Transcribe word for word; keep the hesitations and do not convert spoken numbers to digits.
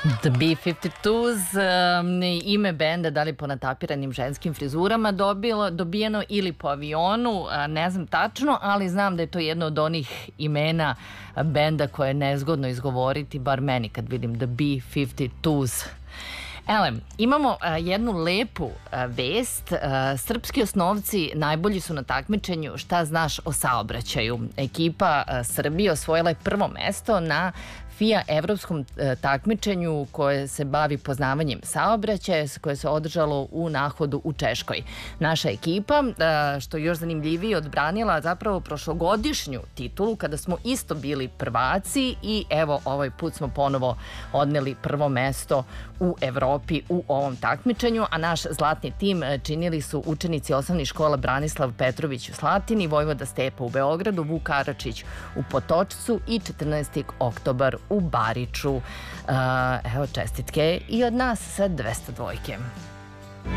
The B fifty-twos, um, ime benda, da li po natapiranim ženskim frizurama dobilo, dobijeno ili po avionu, ne znam tačno, ali znam da je to jedno od onih imena benda koje je nezgodno izgovoriti, bar meni kad vidim The B fifty-twos. Ele, imamo uh, jednu lepu uh, vest. Uh, srpski osnovci najbolji su na takmičenju Šta znaš o saobraćaju. Ekipa uh, Srbije osvojila je prvo mesto na F I A evropskom takmičenju koje se bavi poznavanjem saobraćaja, koje se održalo u Nahodu u Češkoj. Naša ekipa, što je još zanimljivije, odbranila zapravo prošlogodišnju titulu kada smo isto bili prvaci i evo ovaj put smo ponovo odneli prvo mesto u Evropi u ovom takmičenju, a naš zlatni tim činili su učenici osnovnih škola Branislav Petrović u Slatini, Vojvoda Stepa u Beogradu, Vuk Karadžić u Potočcu i četrnaesti oktobar u Bariču. Evo čestitke i od nas sa dvesta dvojke.